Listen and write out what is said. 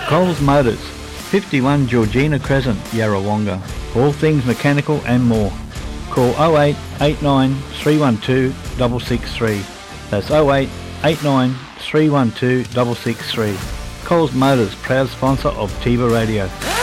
Coles Motors, 51 Georgina Crescent, Yarrawonga. All things mechanical and more. Call 08 89 312 663. That's 08 89 312 663. Coles Motors, proud sponsor of Tiba Radio.